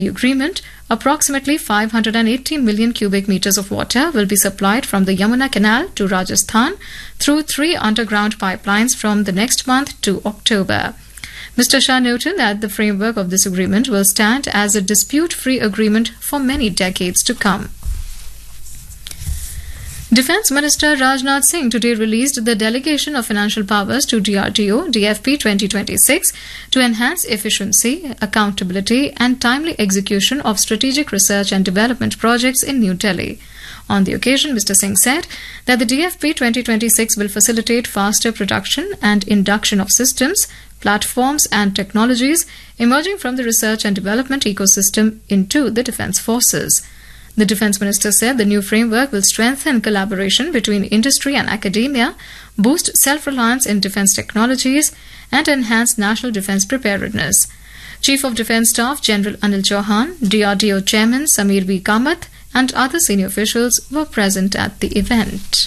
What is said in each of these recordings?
agreement, approximately 580 million cubic meters of water will be supplied from the Yamuna Canal to Rajasthan through 3 underground pipelines from the next month to October. Mr. Shah noted that the framework of this agreement will stand as a dispute-free agreement for many decades to come. Defence Minister Rajnath Singh today released the Delegation of Financial Powers to DRDO DFP 2026 to enhance efficiency, accountability and timely execution of strategic research and development projects in New Delhi. On the occasion, Mr. Singh said that the DFP 2026 will facilitate faster production and induction of systems, platforms and technologies emerging from the research and development ecosystem into the defence forces. The Defence Minister said the new framework will strengthen collaboration between industry and academia, boost self-reliance in defence technologies, and enhance national defence preparedness. Chief of Defence Staff General Anil Chauhan, DRDO Chairman Samir B. Kamath, and other senior officials were present at the event.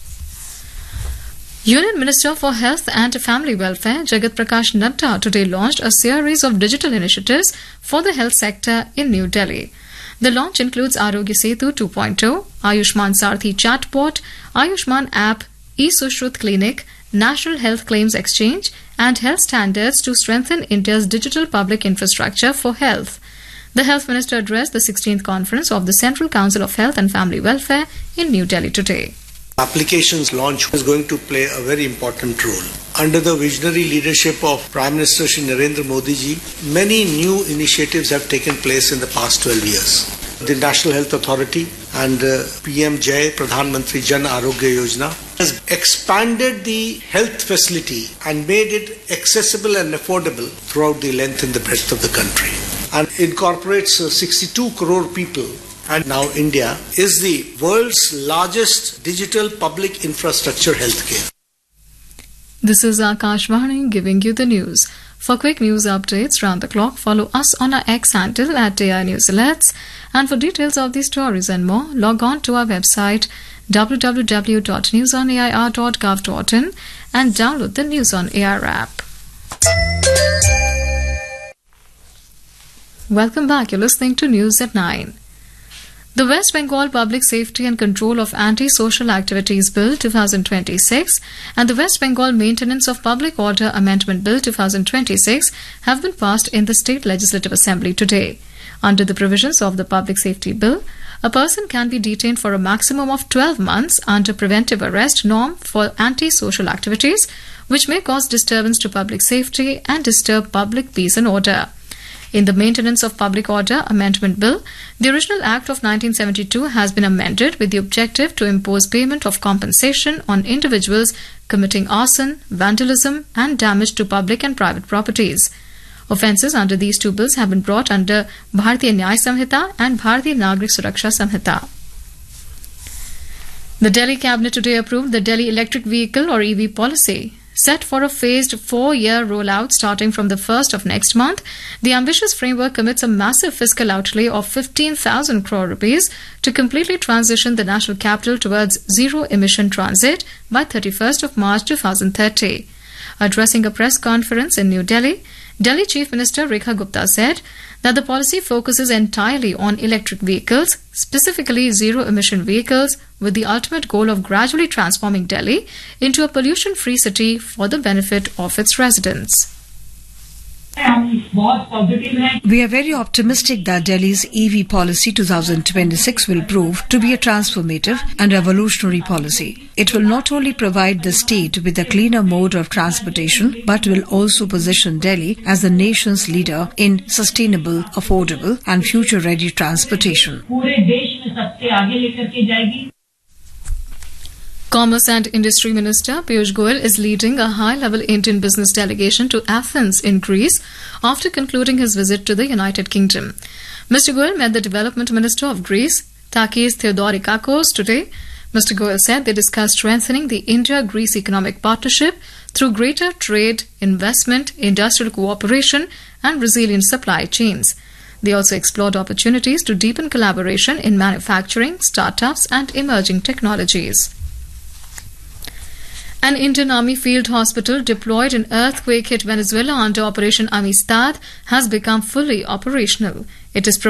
Union Minister for Health and Family Welfare Jagat Prakash Nadda today launched a series of digital initiatives for the health sector in New Delhi. The launch includes Arogya Setu 2.0, Ayushman Sarthi chatbot, Ayushman app, e-Sushrut clinic, National Health Claims Exchange, and health standards to strengthen India's digital public infrastructure for health. The Health Minister addressed the 16th conference of the Central Council of Health and Family Welfare in New Delhi today. Applications launch is going to play a very important role. Under the visionary leadership of Prime Minister Shri Narendra Modi ji, many new initiatives have taken place in the past 12 years. The National Health Authority and PM Jai Pradhan Mantri Jan Arogya Yojana has expanded the health facility and made it accessible and affordable throughout the length and the breadth of the country, and incorporates 62 crore people. And now India is the world's largest digital public infrastructure healthcare. This is Akashvani giving you the news. For quick news updates round the clock, follow us on our X handle at AI News Alerts. And for details of these stories and more, log on to our website www.newsonair.gov.in and download the News on Air app. Welcome back. You're listening to News at 9. The West Bengal Public Safety and Control of Anti-Social Activities Bill 2026 and the West Bengal Maintenance of Public Order Amendment Bill 2026 have been passed in the State Legislative Assembly today. Under the provisions of the Public Safety Bill, a person can be detained for a maximum of 12 months under preventive arrest norm for anti-social activities which may cause disturbance to public safety and disturb public peace and order. In the Maintenance of Public Order Amendment Bill, the original Act of 1972 has been amended with the objective to impose payment of compensation on individuals committing arson, vandalism and damage to public and private properties. Offences under these two bills have been brought under Bharatiya Nyaya Samhita and Bharatiya Nagrik Suraksha Samhita. The Delhi Cabinet today approved the Delhi Electric Vehicle or EV policy. Set for a phased 4-year rollout starting from the 1st of next month, the ambitious framework commits a massive fiscal outlay of 15,000 crore rupees to completely transition the national capital towards zero-emission transit by 31st of March 2030. Addressing a press conference in New Delhi, Delhi Chief Minister Rekha Gupta said that the policy focuses entirely on electric vehicles, specifically zero-emission vehicles, with the ultimate goal of gradually transforming Delhi into a pollution-free city for the benefit of its residents. We are very optimistic that Delhi's EV policy 2026 will prove to be a transformative and revolutionary policy. It will not only provide the state with a cleaner mode of transportation, but will also position Delhi as the nation's leader in sustainable, affordable and future-ready transportation. Commerce and Industry Minister Piyush Goyal is leading a high-level Indian business delegation to Athens in Greece after concluding his visit to the United Kingdom. Mr. Goyal met the Development Minister of Greece, Takis Theodorakakos, today. Mr. Goyal said they discussed strengthening the India-Greece economic partnership through greater trade, investment, industrial cooperation and resilient supply chains. They also explored opportunities to deepen collaboration in manufacturing, startups and emerging technologies. An Indian Army field hospital deployed in earthquake-hit Venezuela under Operation Amistad has become fully operational. It is